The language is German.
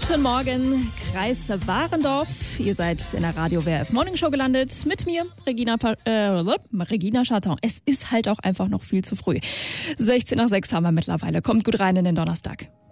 Guten Morgen, Kreis Warendorf. Ihr seid in der Radio WRF Morning Show gelandet. Mit mir, Regina Charton. Es ist halt auch einfach noch viel zu früh. 16 nach 6 haben wir mittlerweile. Kommt gut rein in den Donnerstag.